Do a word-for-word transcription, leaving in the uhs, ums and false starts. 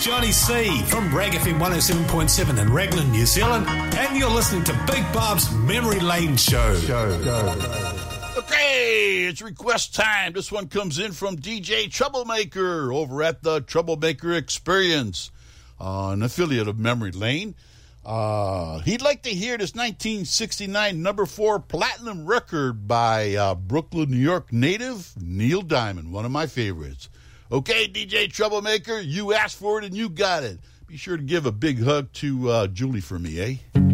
Johnny C from Rag F M one oh seven point seven in Raglan, New Zealand, and you're listening to Big Bob's Memory Lane Show. Show, show. Okay, it's request time. This one comes in from D J Troublemaker over at the Troublemaker Experience, uh, an affiliate of Memory Lane. Uh, he'd like to hear this nineteen sixty-nine number four platinum record by uh, Brooklyn, New York native Neil Diamond, one of my favorites. Okay, D J Troublemaker, you asked for it and you got it. Be sure to give a big hug to uh, Julie for me, eh?